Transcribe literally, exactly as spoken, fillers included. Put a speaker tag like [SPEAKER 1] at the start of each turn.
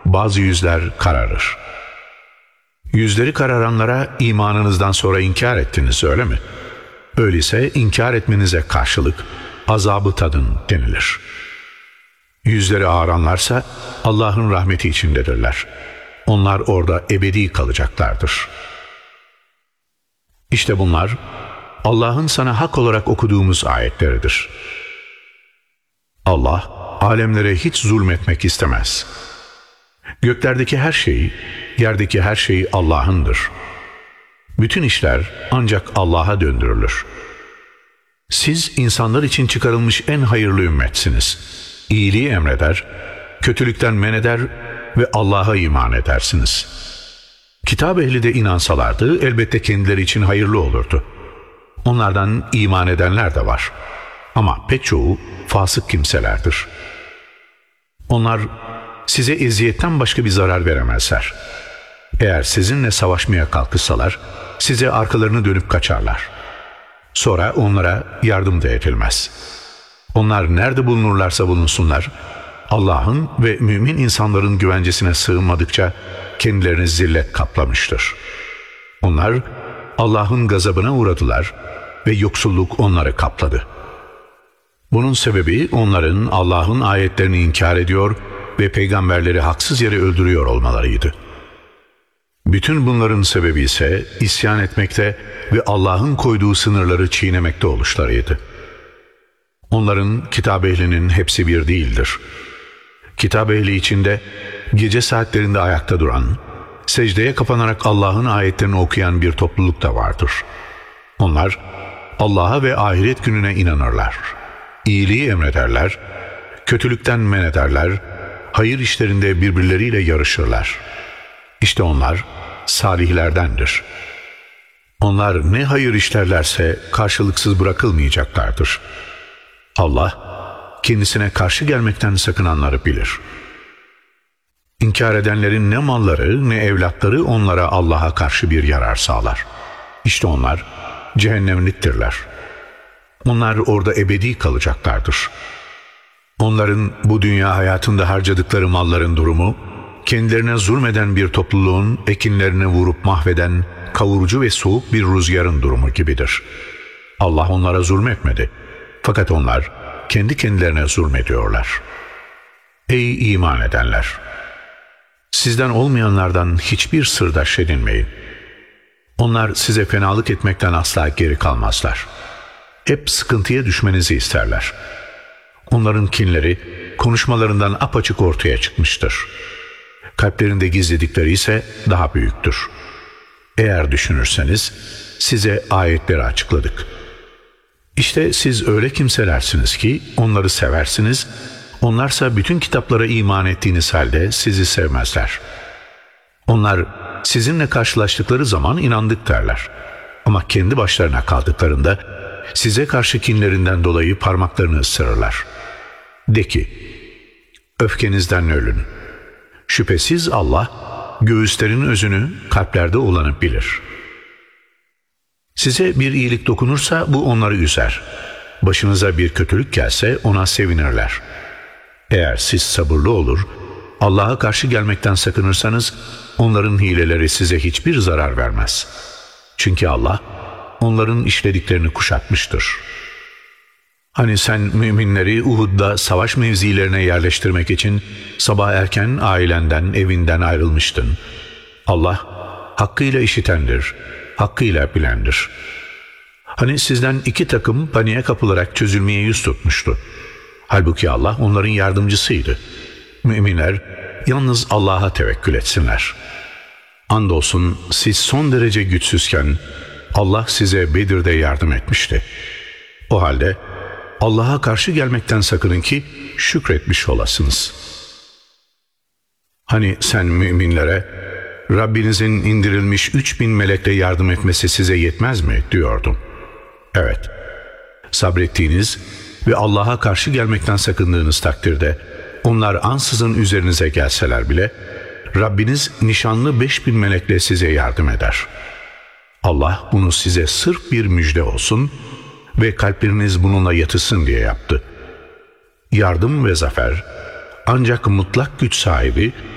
[SPEAKER 1] bazı yüzler kararır. Yüzleri kararanlara imanınızdan sonra inkar ettiniz, öyle mi? Öyleyse inkar etmenize karşılık azabı tadın denilir. Yüzleri ağaranlarsa Allah'ın rahmeti içindedirler. Onlar orada ebedi kalacaklardır. İşte bunlar Allah'ın sana hak olarak okuduğumuz ayetleridir. Allah alemlere hiç zulmetmek istemez. Göklerdeki her şey, yerdeki her şey Allah'ındır. Bütün işler ancak Allah'a döndürülür. Siz insanlar için çıkarılmış en hayırlı ümmetsiniz. İyiliği emreder, kötülükten men eder ve Allah'a iman edersiniz. Kitap ehli de inansalardı elbette kendileri için hayırlı olurdu. Onlardan iman edenler de var. Ama pek çoğu fasık kimselerdir. Onlar size eziyetten başka bir zarar veremezler. Eğer sizinle savaşmaya kalkışsalar, size arkalarını dönüp kaçarlar. Sonra onlara yardım da edilmez. Onlar nerede bulunurlarsa bulunsunlar, Allah'ın ve mümin insanların güvencesine sığınmadıkça kendilerini zillet kaplamıştır. Onlar Allah'ın gazabına uğradılar ve yoksulluk onları kapladı. Bunun sebebi onların Allah'ın ayetlerini inkar ediyor ve peygamberleri haksız yere öldürüyor olmalarıydı. Bütün bunların sebebi ise isyan etmekte ve Allah'ın koyduğu sınırları çiğnemekte oluşlarıydı. Onların kitap ehlinin hepsi bir değildir. Kitap ehli içinde gece saatlerinde ayakta duran, secdeye kapanarak Allah'ın ayetlerini okuyan bir topluluk da vardır. Onlar Allah'a ve ahiret gününe inanırlar. İyiliği emrederler, kötülükten men ederler, hayır işlerinde birbirleriyle yarışırlar. İşte onlar salihlerdendir. Onlar ne hayır işlerlerse karşılıksız bırakılmayacaklardır. Allah kendisine karşı gelmekten sakınanları bilir. İnkar edenlerin ne malları ne evlatları onlara Allah'a karşı bir yarar sağlar. İşte onlar cehennemliktirler. Onlar orada ebedi kalacaklardır. Onların bu dünya hayatında harcadıkları malların durumu, kendilerine zulmeden bir topluluğun ekinlerini vurup mahveden kavurucu ve soğuk bir rüzgarın durumu gibidir. Allah onlara zulmetmedi. Fakat onlar kendi kendilerine zulmediyorlar. Ey iman edenler! Sizden olmayanlardan hiçbir sırdaş edinmeyin. Onlar size fenalık etmekten asla geri kalmazlar. Hep sıkıntıya düşmenizi isterler. Onların kinleri konuşmalarından apaçık ortaya çıkmıştır. Kalplerinde gizledikleri ise daha büyüktür. Eğer düşünürseniz size ayetleri açıkladık. İşte siz öyle kimselersiniz ki onları seversiniz, onlarsa bütün kitaplara iman ettiğiniz halde sizi sevmezler. Onlar sizinle karşılaştıkları zaman inandık derler. Ama kendi başlarına kaldıklarında size karşı kinlerinden dolayı parmaklarını ısırırlar. De ki, öfkenizden ölün. Şüphesiz Allah göğüslerin özünü, kalplerde olanı bilir. Size bir iyilik dokunursa bu onları üzer. Başınıza bir kötülük gelse ona sevinirler. Eğer siz sabırlı olur, Allah'a karşı gelmekten sakınırsanız onların hileleri size hiçbir zarar vermez. Çünkü Allah onların işlediklerini kuşatmıştır. Hani sen müminleri Uhud'da savaş mevzilerine yerleştirmek için sabah erken ailenden, evinden ayrılmıştın. Allah hakkıyla işitendir, hakkıyla bilendir. Hani sizden iki takım paniğe kapılarak çözülmeye yüz tutmuştu. Halbuki Allah onların yardımcısıydı. Müminler yalnız Allah'a tevekkül etsinler. Andolsun siz son derece güçsüzken Allah size Bedir'de yardım etmişti. O halde Allah'a karşı gelmekten sakının ki şükretmiş olasınız. Hani sen müminlere Rabbinizin indirilmiş üç bin melekle yardım etmesi size yetmez mi diyordun. Evet, sabrettiğiniz ve Allah'a karşı gelmekten sakındığınız takdirde onlar ansızın üzerinize gelseler bile Rabbiniz nişanlı beş bin melekle size yardım eder. Allah bunu size sırf bir müjde olsun ve kalpleriniz bununla yatışsın diye yaptı. Yardım ve zafer ancak mutlak güç sahibi